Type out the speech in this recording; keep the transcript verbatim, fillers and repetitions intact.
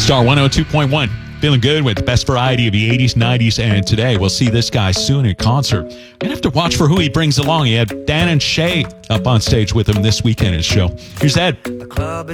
Star one oh two point one. Feeling good with the best variety of the eighties, nineties, and today. We'll see this guy soon in concert. You're going to have to watch for who he brings along. He had Dan and Shay up on stage with him this weekend at his show. Here's Ed.